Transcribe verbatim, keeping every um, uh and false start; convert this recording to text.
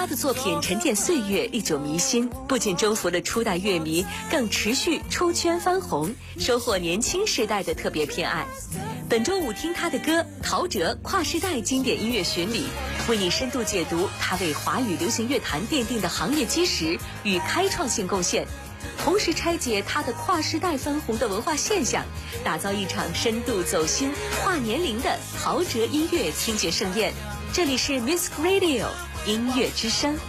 他的作品沉淀岁月，历久弥新，不仅征服了初代乐迷，更持续出圈翻红，收获年轻世代的特别偏爱。本周五听他的歌，陶喆跨世代经典音乐巡礼，为你深度解读他为华语流行乐坛奠定的行业基石与开创性贡献，同时拆解他的跨世代翻红的文化现象，打造一场深度走心、跨年龄的陶喆音乐听觉盛宴。这里是 Music Radio 音乐之声。